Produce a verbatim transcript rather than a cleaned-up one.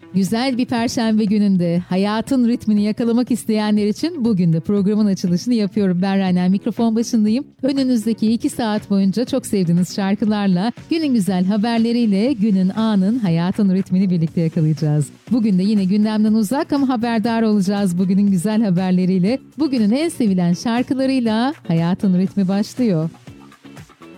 Güzel bir perşembe gününde hayatın ritmini yakalamak isteyenler için bugün de programın açılışını yapıyorum. Ben Rana, mikrofon başındayım. Önünüzdeki iki saat boyunca çok sevdiğiniz şarkılarla, günün güzel haberleriyle günün, anın, hayatın ritmini birlikte yakalayacağız. Bugün de yine gündemden uzak ama haberdar olacağız bugünün güzel haberleriyle. Bugünün en sevilen şarkılarıyla hayatın ritmi başlıyor.